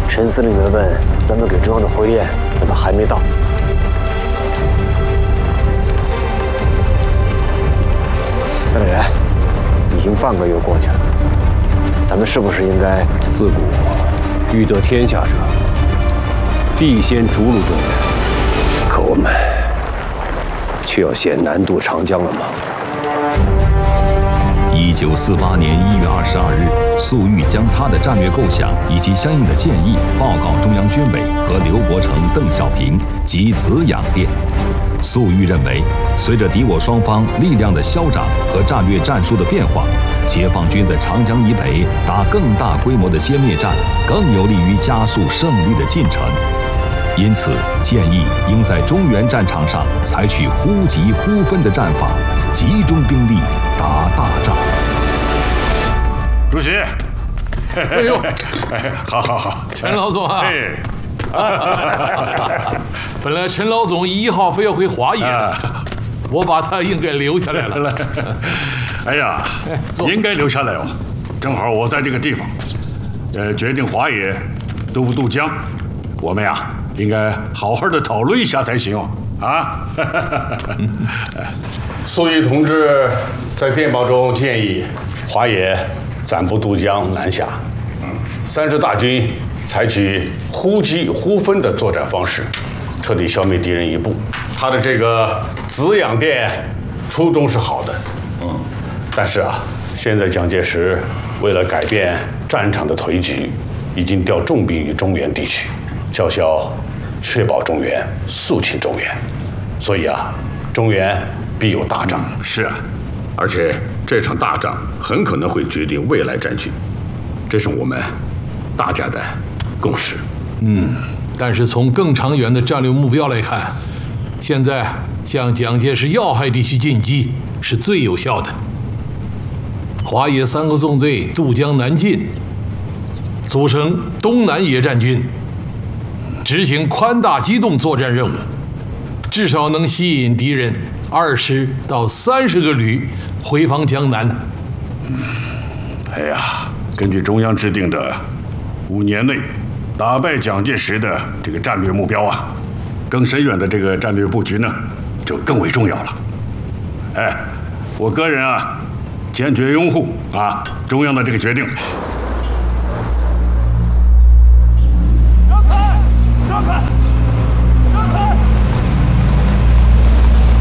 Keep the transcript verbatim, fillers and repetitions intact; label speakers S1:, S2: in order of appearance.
S1: 陈司令们问咱们给中央的回电怎么还没到？司令员，已经半个月过去了，咱们是不是应该？
S2: 自古欲得天下者，必先逐鹿中原。可我们却要先南渡长江了吗？
S3: 一九四八年一月二十二日，粟裕将他的战略构想以及相应的建议报告中央军委和刘伯承、邓小平及子养殿。粟裕认为，随着敌我双方力量的消长和战略战术的变化，解放军在长江以北打更大规模的歼灭战，更有利于加速胜利的进程。因此，建议应在中原战场上采取忽急忽分的战法，集中兵力打大仗。
S4: 主席，
S5: 哎呦，
S4: 好好好，
S5: 陈老总啊！
S4: 哎，
S5: 本来陈老总一号非要回华野，我把他应该留下来了。
S4: 哎呀，应该留下来哦，正好我在这个地方，呃，决定华野渡不渡江，我们呀应该好好的讨论一下才行哦。啊，
S6: 粟裕同志在电报中建议，华野暂不渡江南下，三支大军采取忽击忽分的作战方式，彻底消灭敌人一部。他的这个子养殿初衷是好的，嗯，但是啊，现在蒋介石为了改变战场的颓局，已经调重兵于中原地区，叫嚣确保中原，肃清中原，所以啊，中原必有大仗。
S4: 是啊，
S6: 而且这场大仗很可能会决定未来战局，这是我们大家的共识。
S5: 嗯，但是从更长远的战略目标来看，现在向蒋介石要害地区进击是最有效的。华野三个纵队渡江南进，组成东南野战军，执行宽大机动作战任务，至少能吸引敌人二十到三十个旅回防江南。
S4: 哎呀，根据中央制定的五年内打败蒋介石的这个战略目标啊，更深远的这个战略布局呢，就更为重要了。哎，我个人啊，坚决拥护啊中央的这个决定。